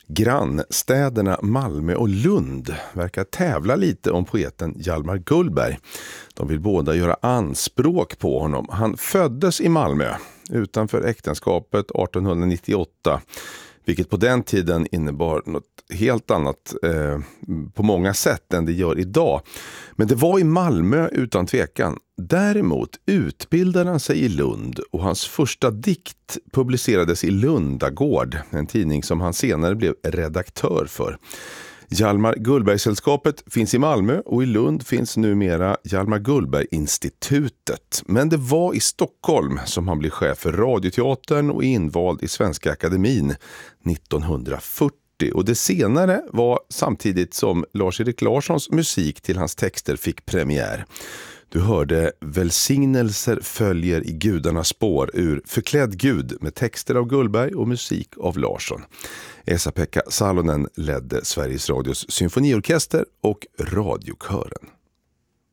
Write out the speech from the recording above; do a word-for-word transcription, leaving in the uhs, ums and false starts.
Grannstäderna Malmö och Lund verkar tävla lite om poeten Hjalmar Gullberg. De vill båda göra anspråk på honom. Han föddes i Malmö utanför äktenskapet arton nittioåtta, vilket på den tiden innebar något helt annat eh, på många sätt än det gör idag. Men det var i Malmö utan tvekan. Däremot utbildade han sig i Lund och hans första dikt publicerades i Lundagård, en tidning som han senare blev redaktör för. Hjalmar Gullberg-sällskapet finns i Malmö och i Lund finns numera Hjalmar Gullberg-institutet. Men det var i Stockholm som han blev chef för Radioteatern och invald i Svenska Akademin nittonhundrafyrtio. Och det senare var samtidigt som Lars-Erik Larssons musik till hans texter fick premiär. Du hörde Välsignelser följer i gudarnas spår ur Förklädd Gud med texter av Gullberg och musik av Larsson. Esa-Pekka Salonen ledde Sveriges Radios symfoniorkester och radiokören.